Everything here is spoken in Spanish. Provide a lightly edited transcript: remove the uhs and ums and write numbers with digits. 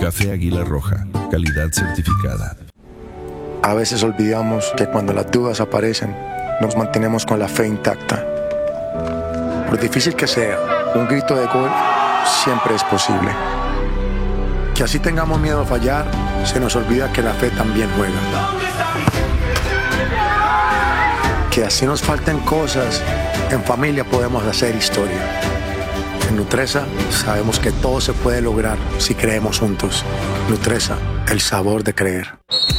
Café Águila Roja, calidad certificada. A veces olvidamos que cuando las dudas aparecen, nos mantenemos con la fe intacta. Por difícil que sea, un grito de gol siempre es posible. Que así tengamos miedo a fallar, se nos olvida que la fe también juega. Que así nos falten cosas, en familia podemos hacer historia. En Nutresa sabemos que todo se puede lograr si creemos juntos. Nutresa, el sabor de creer.